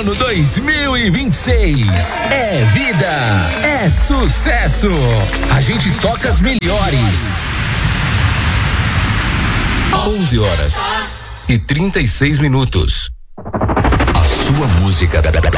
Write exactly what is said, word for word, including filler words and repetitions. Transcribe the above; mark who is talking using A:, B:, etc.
A: ano dois mil e vinte e seis. É vida, é sucesso. A gente toca as melhores.
B: onze horas e trinta e seis minutos. A sua música